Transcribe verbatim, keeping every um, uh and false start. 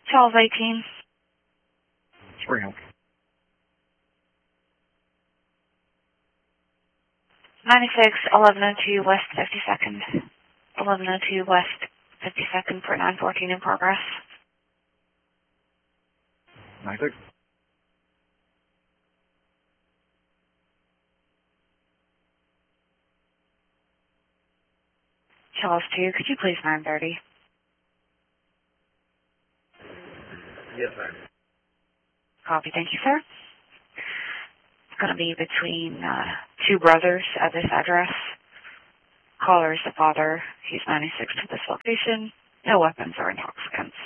twelve eighteen. Spring Hill. ninety-six, eleven oh two West fifty-second. eleven oh two West fifty-second for nine fourteen in progress. ninety-six. Charles two, could you please nine thirty? Yes, ma'am. Copy, thank you, sir. It's going to be between uh, two brothers at this address. Caller is the father. He's ninety-six to this location. No weapons or intoxicants.